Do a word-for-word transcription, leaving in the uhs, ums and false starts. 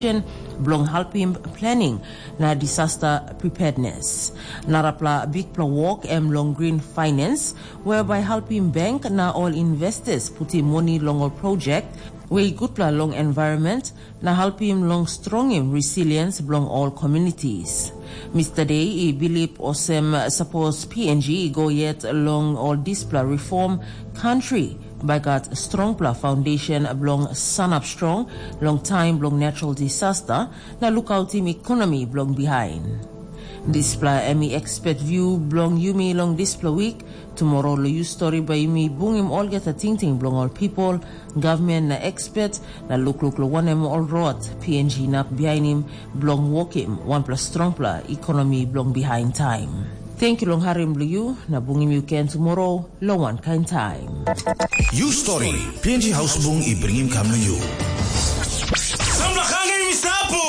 Blong helping planning na disaster preparedness. Narapla big pla walk em long green finance whereby helping bank na all investors putting money long all project we good pla long environment na helping long strong in resilience blong all communities. Mister Day I believe osem suppose P N G go yet along all this pla reform country by got strong pla foundation belong sun up strong long time belong natural disaster na look out team economy belong behind. This pla emi expert view belong yumi long this pla week tomorrow lo you story by yumi bung him all get a ting ting belong all people government na expert na look look lo one em all road P N G nap behind him belong walk him one plus strong pla economy belong behind time. Thank you long harim you na bungim you can tomorrow lo one kind time. You story P N G House bung I bring him come to you.